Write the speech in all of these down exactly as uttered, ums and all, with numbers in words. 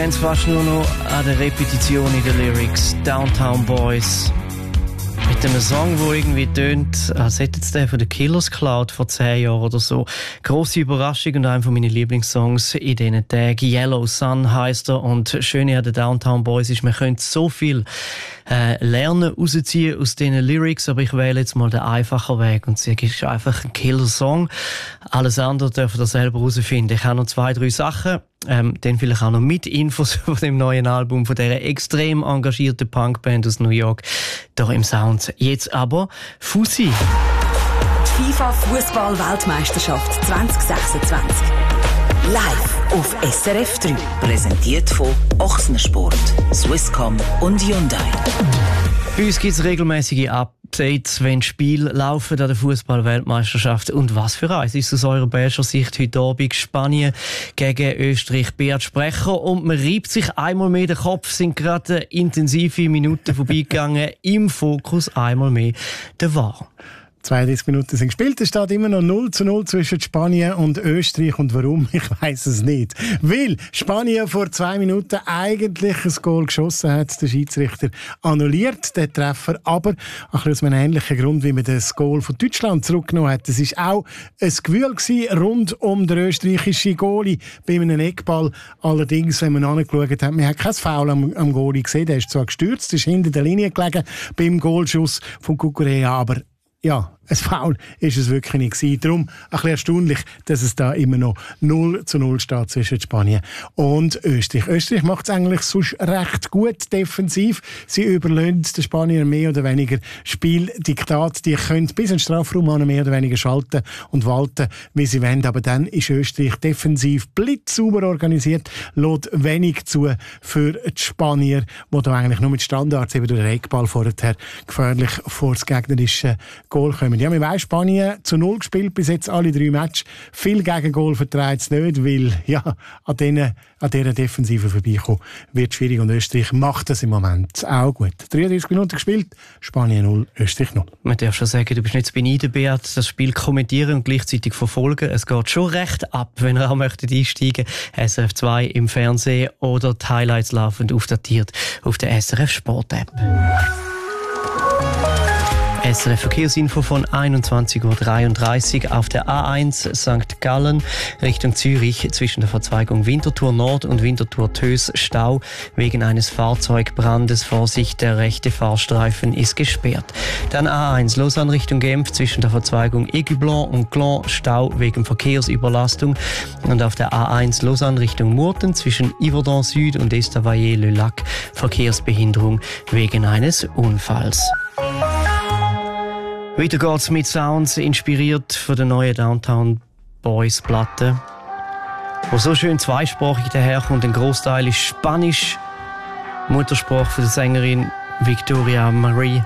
Jetzt fast nur noch an der Repetition in den Lyrics. Downtown Boys. Mit einem Song, der irgendwie tönt, als hätte es den von den Killers geklaut vor zehn Jahren oder so. Grosse Überraschung und einer meiner Lieblingssongs in diesen Tagen. Yellow Sun heisst er. Und das Schöne an den Downtown Boys ist, man könnte so viel äh, lernen, rausziehen aus diesen Lyrics, aber ich wähle jetzt mal den einfachen Weg und sage, es ist einfach ein Killer-Song. Alles andere dürfen ihr selber herausfinden. Ich habe noch zwei, drei Sachen. Ähm, dann vielleicht auch noch mit Infos von dem neuen Album von dieser extrem engagierten Punkband aus New York hier im Sound. Jetzt aber Fussi. Die FIFA-Fußball-Weltmeisterschaft zwanzig sechsundzwanzig. Live auf S R F drei. Präsentiert von Ochsensport, Swisscom und Hyundai. Bei uns gibt es regelmäßige Updates, wenn Spiele laufen an der Fußball-Weltmeisterschaft. Und was für eins ist aus eurer Berger Sicht heute Abend Spanien gegen Österreich? Beat Sprecher. Und man reibt sich einmal mehr den Kopf, sind gerade intensive Minuten vorbeigegangen. Im Fokus einmal mehr der V A R. zweiunddreißig Minuten sind gespielt. Es steht immer noch null zu null zwischen Spanien und Österreich. Und warum? Ich weiss es nicht. Weil Spanien vor zwei Minuten eigentlich ein Goal geschossen hat. Der Schiedsrichter annulliert den Treffer. Aber auch aus einem ähnlichen Grund, wie man das Goal von Deutschland zurückgenommen hat. Es war auch ein Gewühl gewesen, rund um den österreichischen Goalie bei einem Eckball. Allerdings, wenn man angeschaut hat, man hat kein Foul am, am Goalie gesehen. Der ist zwar gestürzt, ist hinter der Linie gelegen beim Goalschuss von Kukurea, aber ja, ein Foul ist es wirklich nicht gewesen. Darum ein bisschen erstaunlich, dass es da immer noch null zu null steht zwischen Spanien und Österreich. Österreich macht es eigentlich sonst recht gut defensiv. Sie überlassen den Spaniern mehr oder weniger Spieldiktat. Die können bis in den Strafraum mehr oder weniger schalten und walten, wie sie wollen. Aber dann ist Österreich defensiv blitzsauber organisiert, lässt wenig zu für die Spanier, die da eigentlich nur mit Standards, eben durch den Eckball vorher gefährlich vor das gegnerische Goal kommen. Ja, wir weiss, Spanien zu null gespielt, bis jetzt alle drei Matches. Viel Gegengol vertreibt es nicht, weil ja, an, denen, an dieser Defensive vorbeikommen wird schwierig und Österreich macht das im Moment auch gut. dreiunddreißig Minuten gespielt, Spanien null, Österreich null. Man darf schon sagen, du bist nicht zu beneiden, Beat, das Spiel kommentieren und gleichzeitig verfolgen. Es geht schon recht ab, wenn ihr auch möchtet einsteigen. S R F zwei im Fernsehen oder die Highlights laufend aufdatiert auf der S R F Sport App. S R F Verkehrsinfo von einundzwanzig Uhr dreiunddreißig auf der A eins Sankt Gallen Richtung Zürich zwischen der Verzweigung Winterthur Nord und Winterthur Tös Stau wegen eines Fahrzeugbrandes. Vorsicht, der rechte Fahrstreifen ist gesperrt. Dann A eins Lausanne Richtung Genf zwischen der Verzweigung Aigueblanc und Gland Stau wegen Verkehrsüberlastung. Und auf der A eins Lausanne Richtung Murten zwischen Yverdon Süd und Estavayer-le-Lac Verkehrsbehinderung wegen eines Unfalls. Weiter geht's mit Sounds, inspiriert von der neuen Downtown Boys Platte, wo so schön zweisprachig daherkommt. Ein Großteil ist Spanisch, Muttersprache von der Sängerin Victoria Marie.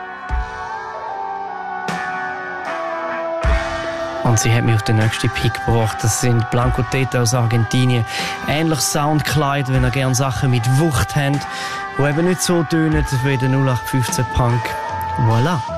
Und sie hat mich auf den nächsten Pick gebracht. Das sind Blanco Teta aus Argentinien. Ähnliches Soundkleid, wenn ihr gerne Sachen mit Wucht habt, die eben nicht so tönen wie der null acht fünfzehn Punk. Voilà.